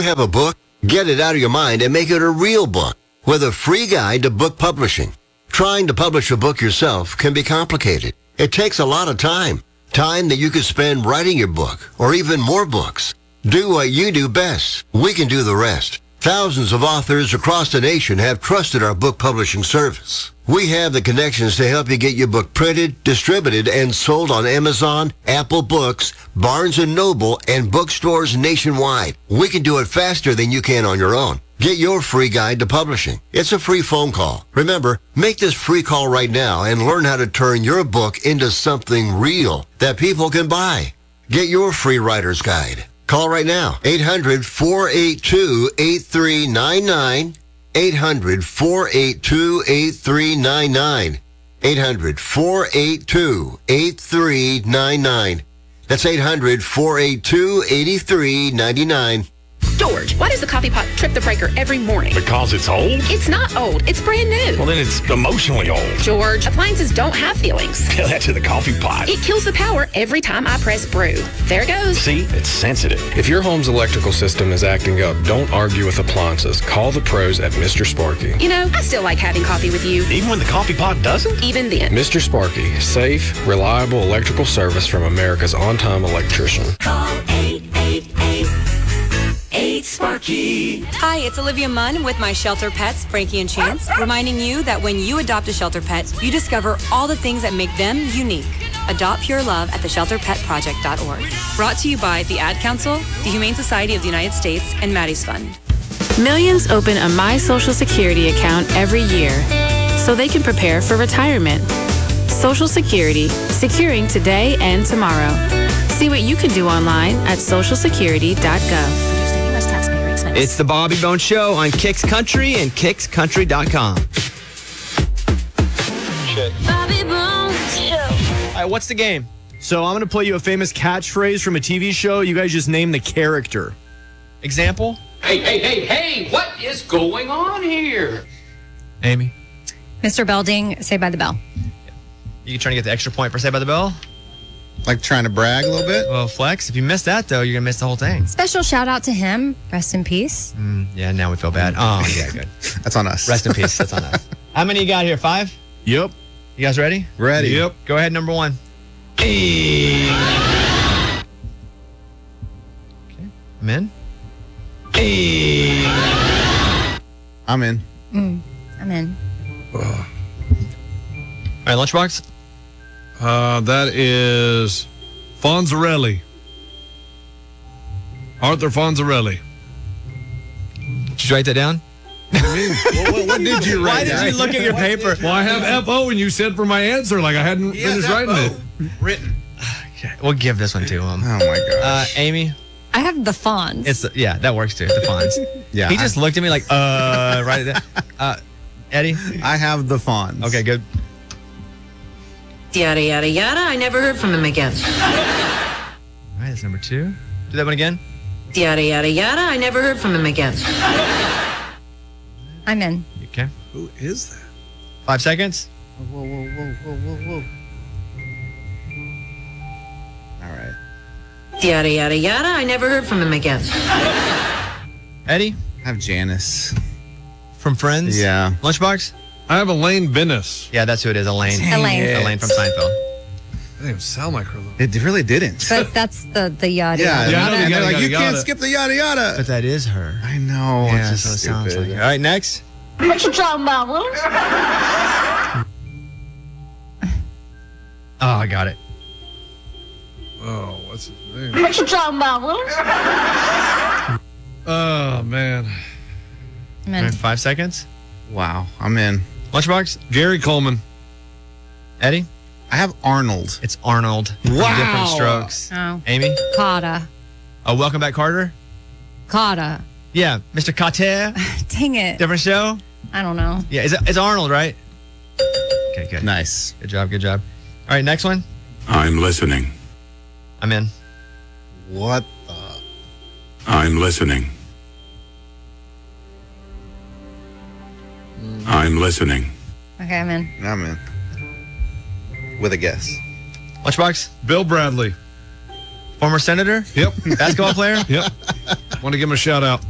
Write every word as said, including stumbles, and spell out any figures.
You have a book? Get it out of your mind and make it a real book with a free guide to book publishing. Trying to publish a book yourself can be complicated. It takes a lot of time. Time that you could spend writing your book or even more books. Do what you do best. We can do the rest. Thousands of authors across the nation have trusted our book publishing service. We have the connections to help you get your book printed, distributed, and sold on Amazon, Apple Books, Barnes and Noble, and bookstores nationwide. We can do it faster than you can on your own. Get your free guide to publishing. It's a free phone call. Remember, make this free call right now and learn how to turn your book into something real that people can buy. Get your free writer's guide. Call right now, eight hundred, four eight two, eight three nine nine, eight hundred, four eight two, eight three nine nine, eight hundred, four eight two, eight three nine nine. That's eight hundred, four eight two, eight three nine nine. George, why does the coffee pot trip the breaker every morning? Because it's old? It's not old. It's brand new. Well, then it's emotionally old. George, appliances don't have feelings. Tell that to the coffee pot. It kills the power every time I press brew. There it goes. See, it's sensitive. If your home's electrical system is acting up, don't argue with appliances. Call the pros at Mister Sparky. You know, I still like having coffee with you. Even when the coffee pot doesn't? Even then. Mister Sparky, safe, reliable electrical service from America's on-time electrician. Call eight eight eight, eight Sparky. Hi, it's Olivia Munn with My Shelter Pets, Frankie and Chance, reminding you that when you adopt a shelter pet, you discover all the things that make them unique. Adopt pure love at the shelter pet project dot org. Brought to you by the Ad Council, the Humane Society of the United States, and Maddie's Fund. Millions open a My Social Security account every year so they can prepare for retirement. Social Security, securing today and tomorrow. See what you can do online at social security dot gov. It's the Bobby Bone Show on Kicks Country and kicks country dot com. Bobby Bones Show. All right, what's the game? So I'm going to play you a famous catchphrase from a T V show. You guys just name the character. Example? Hey, hey, hey, hey, what is going on here? Amy? Mister Belding, Saved by the Bell. You trying to get the extra point for Saved by the Bell? Like trying to brag a little bit? Well, Flex, if you miss that, though, you're going to miss the whole thing. Special shout out to him. Rest in peace. Mm, yeah, now we feel bad. Oh, yeah, good. That's on us. Rest in peace. That's on us. How many you got here? Five? Yep. You guys ready? Ready. Yep. Go ahead, number one. Hey. Okay. I'm in. Hey. I'm in. Mm, I'm in. All right, Lunchbox. Uh, that is Fonzarelli. Arthur Fonzarelli. Did you write that down? What, do you mean? what, what, what did you write? Why did you look at your paper? Well, I have F O and you said for my answer like I hadn't Yeah, finished writing it. Written. Okay, we'll give this one to him. Oh, my gosh. Uh, Amy? I have the Fonz. It's the, yeah, that works too. The Fonz. Yeah. He just I, looked at me like, uh, right there. Uh, Eddie? I have the Fonz. Okay, good. Yada, yada, yada. I never heard from him again. All right, that's number two. Do that one again. Yada, yada, yada. I never heard from him again. I'm in. Okay. Who is that? Five seconds. Whoa, whoa, whoa, whoa, whoa, whoa. All right. Yada, yada, yada. I never heard from him again. Eddie? I have Janice. From Friends? Yeah. Lunchbox? I have Elaine Bennis. Yeah, that's who it is, Elaine. Elaine. it. Elaine from Seinfeld. That didn't even sound like her though. It really didn't. But that's the, the yada. Yeah, Yeah, I know and the they're yada, like, yada, you can't yada. skip the yada yada. But that is her. I know. Yeah, it's that's just what it sounds stupid. like. All right, next. What you talking about, Willis? Oh, I got it. Oh, what's his name? What you talking about, Willis? Oh, man. I'm All in. right, five seconds. Wow, I'm in. Lunchbox? Gary Coleman. Eddie? I have Arnold. It's Arnold. Wow. Different strokes. Oh. Amy? Carter. Oh, Welcome Back, Carter? Carter. Yeah, Mister Carter. Dang it. Different show? I don't know. Yeah, it's, it's Arnold, right? Okay, good. Nice. Good job, good job. All right, next one. I'm listening. I'm in. What the? I'm listening. I'm listening. Okay, I'm in. I'm in. With a guess. Lunchbox? Bill Bradley. Former senator? Yep. Basketball player? Yep. Want to give him a shout out.